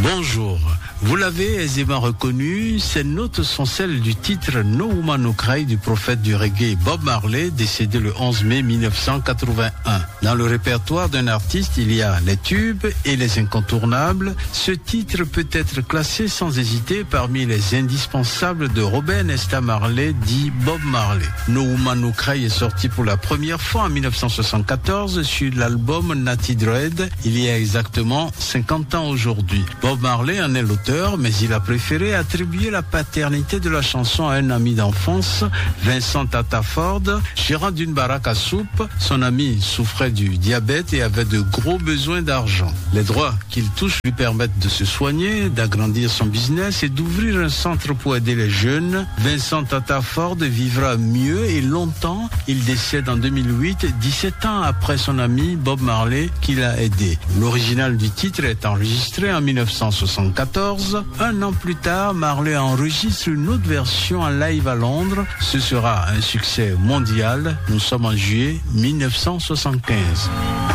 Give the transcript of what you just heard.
Bonjour, vous l'avez aisément reconnu, ces notes sont celles du titre No Woman No Cry du prophète du reggae Bob Marley, décédé le 11 mai 1981. Dans le répertoire d'un artiste, il y a les tubes et les incontournables. Ce titre peut être classé sans hésiter parmi les indispensables de Robert Nesta Marley, dit Bob Marley. No Woman No Cry est sorti pour la première fois en 1974 sur l'album Natty Dread, il y a exactement 50 ans aujourd'hui. Bob Marley en est l'auteur, mais il a préféré attribuer la paternité de la chanson à un ami d'enfance, Vincent Tata Ford, gérant d'une baraque à soupe. Son ami souffrait du diabète et avait de gros besoins d'argent. Les droits qu'il touche lui permettent de se soigner, d'agrandir son business et d'ouvrir un centre pour aider les jeunes. Vincent Tata Ford vivra mieux et longtemps. Il décède en 2008, 17 ans après son ami Bob Marley qui l'a aidé. L'original du titre est enregistré en 1974. Un an plus tard, Marley enregistre une autre version en live à Londres. Ce sera un succès mondial. Nous sommes en juillet 1975.